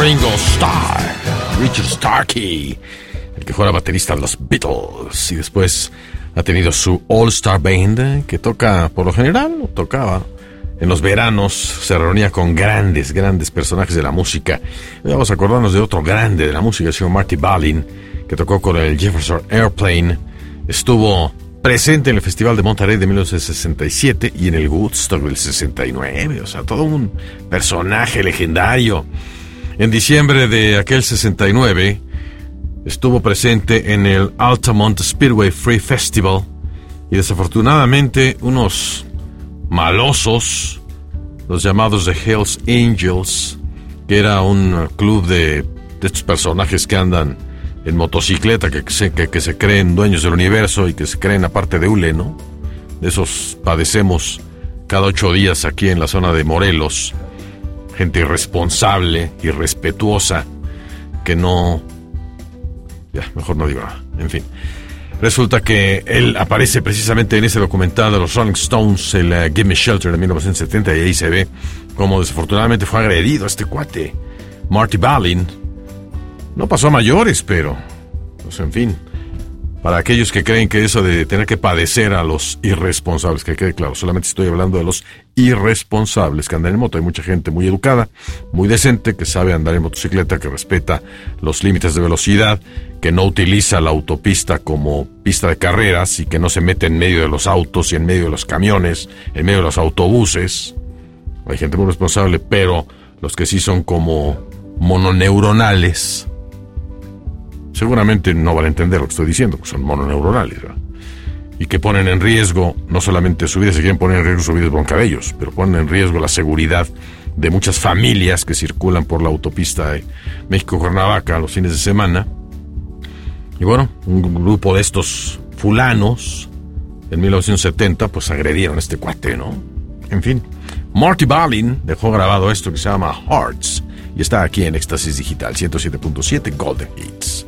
Ringo Starr, Richard Starkey, el que fuera baterista de los Beatles, y después ha tenido su All Star Band, que toca, por lo general, tocaba en los veranos, se reunía con grandes personajes de la música. Vamos a acordarnos de otro grande de la música, el señor Marty Balin, que tocó con el Jefferson Airplane, estuvo presente en el Festival de Monterrey de 1967 y en el Woodstock del 69, o sea, todo un personaje legendario. En diciembre de aquel 69 estuvo presente en el Altamont Speedway Free Festival y desafortunadamente unos malosos, los llamados The Hells Angels, que era un club de estos personajes que andan en motocicleta, que se creen dueños del universo y que se creen aparte de hule, ¿no? De esos padecemos cada 8 días aquí en la zona de Morelos. Gente irresponsable, irrespetuosa, que no... Ya, mejor no digo nada. En fin. Resulta que él aparece precisamente en ese documental de los Rolling Stones, el Give Me Shelter de 1970, y ahí se ve cómo desafortunadamente fue agredido este cuate, Marty Balin. No pasó a mayores, pero... pues en fin, para aquellos que creen que eso de tener que padecer a los irresponsables, que quede claro, solamente estoy hablando de los irresponsables que andan en moto. Hay mucha gente muy educada, muy decente, que sabe andar en motocicleta, que respeta los límites de velocidad, que no utiliza la autopista como pista de carreras y que no se mete en medio de los autos y en medio de los camiones, en medio de los autobuses. Hay gente muy responsable, pero los que sí son como mononeuronales seguramente no van a entender lo que estoy diciendo, porque son mononeuronales, ¿verdad? Y que ponen en riesgo no solamente su vida, se quieren poner en riesgo su vida es bronca de ellos, pero ponen en riesgo la seguridad de muchas familias que circulan por la autopista de México-Cuernavaca los fines de semana. Y bueno, un grupo de estos fulanos en 1970 pues agredieron a este cuate, ¿no? En fin, Marty Balin dejó grabado esto que se llama Hearts y está aquí en Éxtasis Digital 107.7 Golden Hits.